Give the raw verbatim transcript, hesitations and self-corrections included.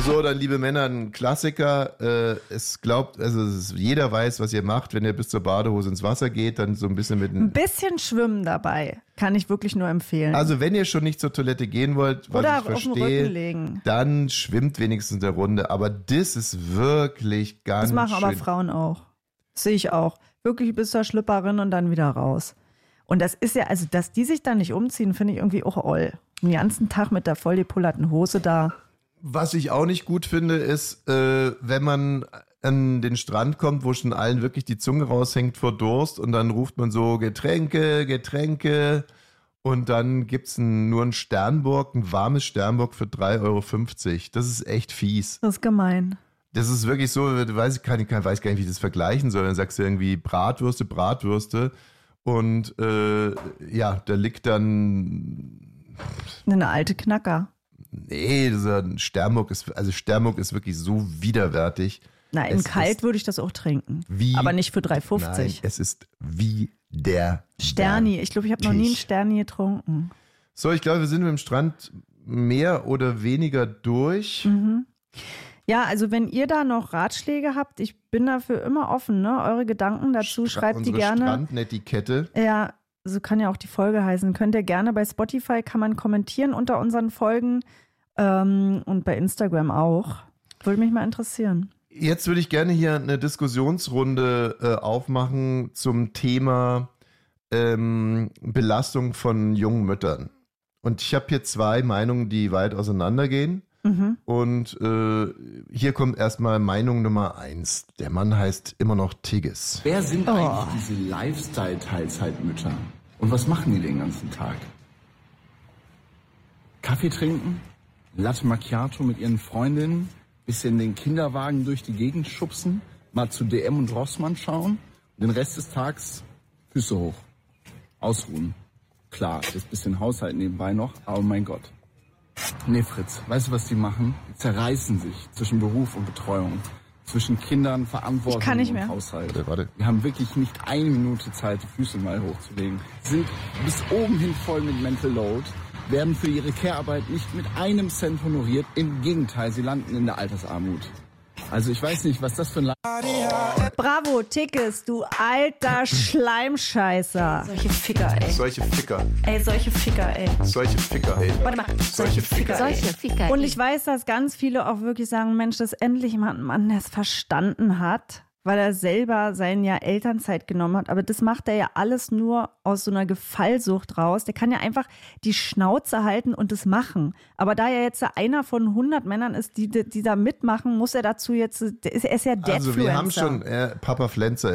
So, dann liebe Männer, ein Klassiker. Äh, es glaubt, also es ist, jeder weiß, was ihr macht, wenn ihr bis zur Badehose ins Wasser geht, dann so ein bisschen mit Ein bisschen schwimmen dabei, kann ich wirklich nur empfehlen. Also wenn ihr schon nicht zur Toilette gehen wollt, was Oder ich auf den Rücken verstehe, legen. dann schwimmt wenigstens eine Runde. Aber das ist wirklich ganz Das machen schön. aber Frauen auch. Das sehe ich auch. Wirklich bis zur Schlüpperin und dann wieder raus. Und das ist ja, also dass die sich da nicht umziehen, finde ich irgendwie auch oll. Den ganzen Tag mit der voll depollerten Hose da. Was ich auch nicht gut finde, ist, äh, wenn man an den Strand kommt, wo schon allen wirklich die Zunge raushängt vor Durst und dann ruft man so Getränke, Getränke und dann gibt's ein, nur ein Sternburg, ein warmes Sternburg für drei Euro fünfzig. Das ist echt fies. Das ist gemein. Das ist wirklich so, du weißt, ich kann, ich weiß gar nicht, wie ich das vergleichen soll. Dann sagst du irgendwie Bratwürste, Bratwürste und äh, ja, da liegt dann Eine alte Knacker. Nee, dieser Sternburg ist, also Sternburg ist wirklich so widerwärtig. Na, in Es kalt ist würde ich das auch trinken. wie- Aber nicht für drei Euro fünfzig. Nein, es ist widerwärtig. Sterni. Ich glaube, ich habe noch nie einen Sterni getrunken. So, ich glaube, wir sind mit dem Strand mehr oder weniger durch. Mhm. Ja, also wenn ihr da noch Ratschläge habt, ich bin dafür immer offen, ne? Eure Gedanken dazu, Stra- schreibt die unsere gerne. Strandnetiquette. Ja, so kann ja auch die Folge heißen. Könnt ihr gerne bei Spotify, kann man kommentieren unter unseren Folgen ähm, und bei Instagram auch. Würde mich mal interessieren. Jetzt würde ich gerne hier eine Diskussionsrunde äh, aufmachen zum Thema ähm, Belastung von jungen Müttern. Und ich habe hier zwei Meinungen, die weit auseinandergehen. Mhm. Und äh, hier kommt erstmal Meinung Nummer eins. Der Mann heißt immer noch Tigges. Wer sind Oh. eigentlich diese Lifestyle-Teilzeitmütter? Und was machen die den ganzen Tag? Kaffee trinken? Latte Macchiato mit ihren Freundinnen? Bisschen den Kinderwagen durch die Gegend schubsen? Mal zu D M und Rossmann schauen? Und den Rest des Tages Füße hoch. Ausruhen. Klar, das bisschen Haushalt nebenbei noch, aber mein Gott. Nee, Fritz, weißt du, was die machen? Die zerreißen sich zwischen Beruf und Betreuung, zwischen Kindern, Verantwortung Ich kann nicht mehr. und Haushalt. Warte, warte. Wir haben wirklich nicht eine Minute Zeit, die Füße mal hochzulegen. Sind bis oben hin voll mit Mental Load, werden für ihre Care-Arbeit nicht mit einem Cent honoriert. Im Gegenteil, sie landen in der Altersarmut. Also ich weiß nicht, was das für ein... La- Bravo, Tickes, du alter Schleimscheißer. Solche Ficker, ey. Solche Ficker. Ey, solche Ficker, ey. Solche Ficker, ey. Warte mal. Solche Ficker. Solche Ficker. Und ey. ich weiß, dass ganz viele auch wirklich sagen, Mensch, dass endlich mal ein Mann, der es verstanden hat, weil er selber sein Jahr Elternzeit genommen hat. Aber das macht er ja alles nur aus so einer Gefallsucht raus. Der kann ja einfach die Schnauze halten und das machen. Aber da er jetzt einer von hundert Männern ist, die, die da mitmachen, muss er dazu jetzt, er ist ja Deadfluencer. Also wir haben schon, äh, Papa Flenzer